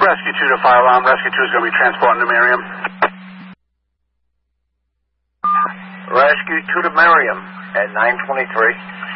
Rescue 2 to fire alarm. Rescue 2 is going to be transporting to Miriam. Rescue 2 to Miriam at 923.